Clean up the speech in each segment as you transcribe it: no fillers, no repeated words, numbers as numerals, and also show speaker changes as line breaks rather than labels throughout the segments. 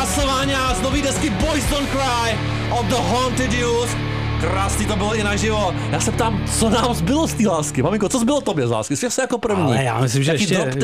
Castlevania z nový desky Boys Don't Cry of the Haunted Youth. Krásný to bylo i naživo. Já se ptám, co nám zbylo z té lásky? Maminko, co zbylo tobě z lásky? Jsi se jako první.
Ale já myslím, že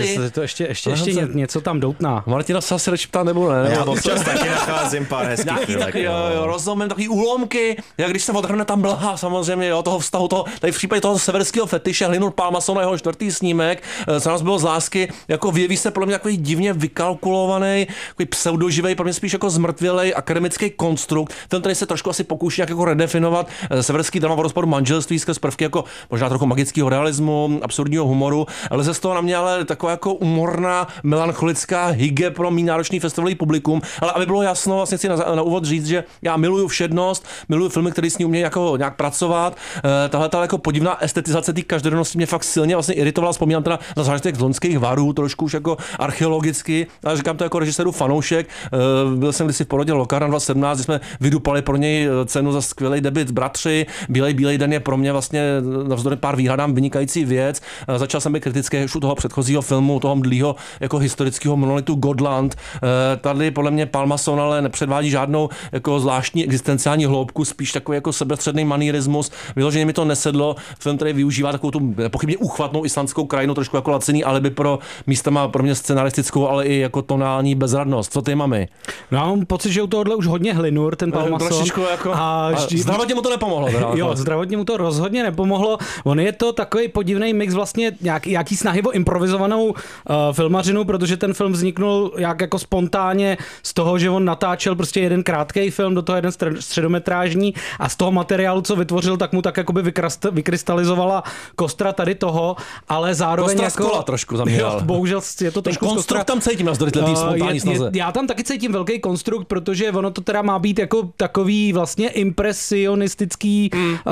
ještě něco tam doutná.
Martina se asi radši ptá nebo ne?
Já občas taky nacházím pár hezkých chvílek.
Takový rozumím, takový úlomky, jak když se odhrne tam mlha samozřejmě, jo, toho vztahu, tady v případě toho severského fetiše Hlinur Pálmason a jeho 4. snímek, co nás bylo z lásky, jako vyjeví se pro mě takový divně vykalkulovaný, takový pseudoživej, pro mě spíš jako zmrtvělej akademický konstrukt. Ten tady se trošku asi pokouší nějak jako redefinovat severský drama v rozpadu manželství skrz prvky jako možná trochu magického realismu, absurdního humoru, ale ze z toho na mě ale taková jako umorná, melancholická hygge pro mý náročný festivalový publikum. Ale aby bylo jasno, vlastně chci na úvod říct, že já miluju všednost, miluju filmy, které s ní umějí jako nějak pracovat. Tahle jako podivná estetizace té každodennosti mě fakt silně vlastně iritovala. Vzpomínám teda na zážitek z Loňských varů, trošku už jako archeologicky, ale říkám to jako režiséru fanoušek. Byl jsem kdysi v porodě Locarna 2017, kdy jsme vydupali pro něj cenu za skvělý debut Bratři. Bílej den je pro mě vlastně navzdory pár výhradám vynikající věc. Začal jsem být kritický už u toho předchozího filmu, toho mdlýho jako historického monolitu Godland. Tady podle mě Pálmason ale nepředvádí žádnou jako zvláštní existenciální hloubku, spíš takový jako sebestředný manierismus. Vyloženě mi to nesedlo. Film tady využívá takovou tu nepochybně úchvatnou islandskou krajinu, trošku jako laciný alibi pro místama pro mě scenaristickou, ale i jako tonální bezradnost. Co ty mami?
No, já mám pocit, že u tohohle už hodně Hlinur, ten Pálmason.
Jako, a zdravotně mu to nepomohlo. Teda,
jo, zdravotně mu to rozhodně nepomohlo. On je to takový podivný mix vlastně nějaký snahy o improvizovanou filmařinu, protože ten film vzniknul jako spontánně z toho, že on natáčel prostě jeden krátký film, do toho jeden středometrážní a z toho materiálu, co vytvořil, tak mu tak jakoby vykrystalizovala kostra tady toho, ale zároveň
kostra
jako...
Kola trošku zamíral.
Bohužel je to trošku
konstrukt tam cítím navzdory té spontánní snaze.
Já tam taky cítím velký konstrukt, protože ono to teda má být jako takový vlastně impresionistický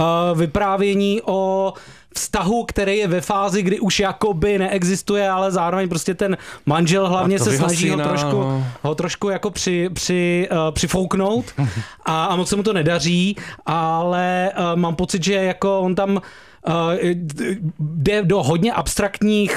vyprávění o vztahu, který je ve fázi, kdy už jakoby neexistuje, ale zároveň prostě ten manžel hlavně se snaží ho trošku jako přifouknout a moc se mu to nedaří, ale mám pocit, že jako on tam jde do hodně abstraktních,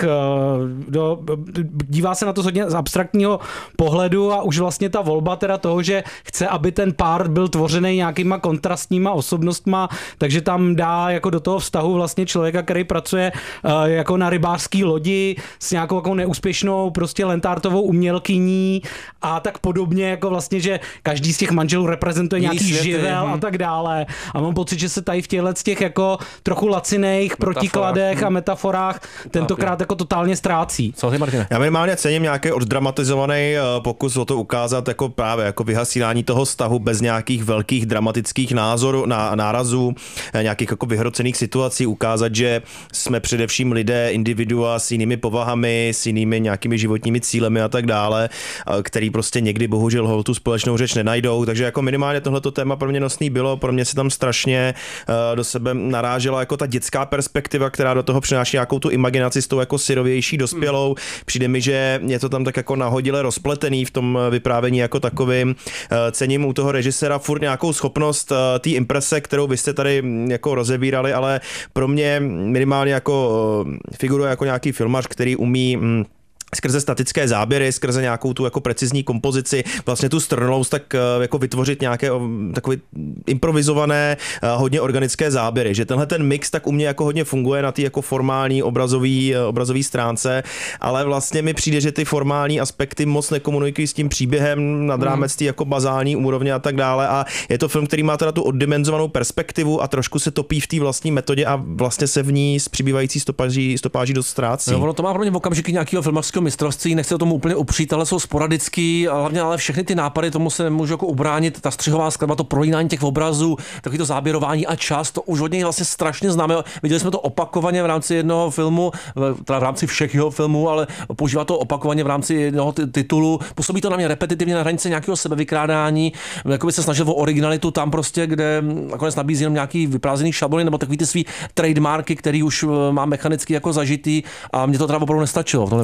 dívá se na to hodně z abstraktního pohledu a už vlastně ta volba teda toho, že chce, aby ten pár byl tvořený nějakýma kontrastníma osobnostma, takže tam dá jako do toho vztahu vlastně člověka, který pracuje jako na rybářský lodi s nějakou jako neúspěšnou prostě lentártovou umělkyní a tak podobně, jako vlastně, že každý z těch manželů reprezentuje nějaký živel a tak dále. A mám pocit, že se tady v těchto těch jako trochu laciných protikladech a metaforách tentokrát jako totálně ztrácí.
Co ty, Martine?
Já minimálně cením nějaký oddramatizovaný pokus o to ukázat jako právě jako vyhasínání toho vztahu bez nějakých velkých dramatických nárazů, nějakých jako vyhrocených situací, ukázat, že jsme především lidé, individua s jinými povahami, s jinými nějakými životními cílemi a tak dále, který prostě někdy bohužel tu společnou řeč nenajdou, takže jako minimálně tohleto téma pro mě nosný bylo, pro mě se tam strašně do sebe narážela jako ta dětská perspektiva, která do toho přináší nějakou tu imaginaci s tou jako syrovější dospělou. Přijde mi, že je to tam tak jako nahodile rozpletený v tom vyprávění jako takovým. Cením u toho režiséra furt nějakou schopnost té imprese, kterou vy jste tady jako rozebírali, ale pro mě minimálně jako figuruje jako nějaký filmař, který umí skrze statické záběry, skrze nějakou tu jako precizní kompozici, vlastně tu strnulost, tak jako vytvořit nějaké takové improvizované, hodně organické záběry, že tenhle ten mix tak u mě jako hodně funguje na té jako formální obrazový stránce, ale vlastně mi přijde, že ty formální aspekty moc nekomunikují s tím příběhem nad rámec té jako bazální úrovně a tak dále a je to film, který má teda tu oddimenzovanou perspektivu a trošku se topí v té vlastní metodě a vlastně se v ní s přibývající stopáží dost ztrácí.
No, ono to má pro ně okamžiky nějakého filmařského mistrovství, nechci o tomu úplně upřít, ale jsou sporadický a hlavně ale všechny ty nápady, tomu se nemůžu jako ubránit, ta střihová skladba, to prolínání těch obrazů, takový to záběrování a čas, to už od něj vlastně strašně známe. Viděli jsme to opakovaně v rámci jednoho filmu, teda v rámci všech jeho filmů, ale používá to opakovaně v rámci jednoho titulu. Působí to na mě repetitivně na hranici nějakého sebevykrádání, jako by se snažil o originalitu tam prostě, kde nakonec nabízí jenom nějaký vyprázdněný šablony nebo takový ty svý trademarky, který už má mechanicky jako zažitý a mě to teda opravdu nestačilo v tomhle případě.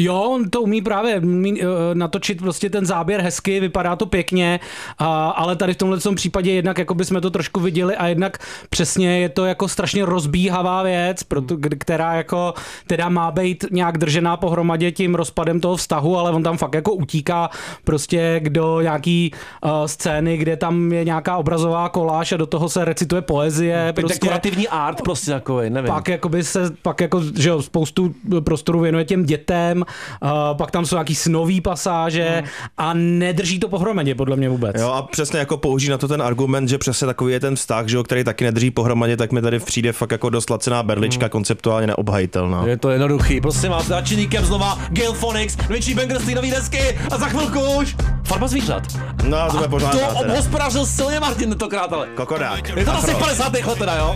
Jo, on to umí právě natočit prostě ten záběr hezky, vypadá to pěkně, ale tady v tomhle případě jednak jako bychom to trošku viděli a jednak přesně je to jako strašně rozbíhavá věc, která jako teda má být nějak držená pohromadě tím rozpadem toho vztahu, ale on tam fakt jako utíká prostě do nějaký scény, kde tam je nějaká obrazová koláž a do toho se recituje poezie.
Prostě dekorativní art prostě takový, nevím.
Pak jako, že jo, spoustu prostoru věnuje těm dětem, pak tam jsou nějaký snový pasáže a nedrží to pohromadě podle mě vůbec.
Jo, a přesně jako použít na to ten argument, že přesně takový je ten vztah, že jo, který taky nedrží pohromadě, tak mi tady přijde fakt jako dost lacená berlička, konceptuálně neobhajitelná.
Je to jednoduchý, prosím vás, začíníkem znova Gale Phonics, větší bangerství nový desky a za chvilku už Farma zvířat.
No, to bude pořád.
To obhospodařil silně Martin tentokrát, ale.
Kokodák.
Je to asi v 50. let teda, jo?